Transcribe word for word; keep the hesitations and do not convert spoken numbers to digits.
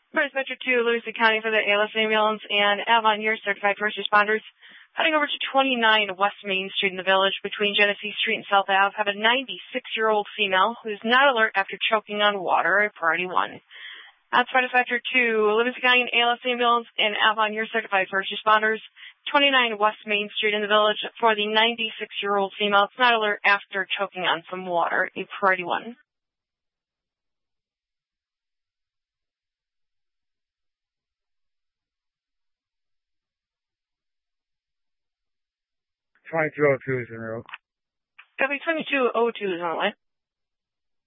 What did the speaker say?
First Metro two, Livingston County for the A L S ambulance and Avon, your certified first responders. Heading over to twenty-nine West Main Street in the Village between Genesee Street and South Ave, have a ninety-six-year-old female who's not alert after choking on water at Priority one. That's Fighter Factor two, Livingston County and A L S ambulance and Avon, your certified first responders. twenty-nine West Main Street in the Village for the ninety-six-year-old female who's not alert after choking on some water at Priority one. twenty-two oh two is in row. Copy twenty-two oh two is on the way.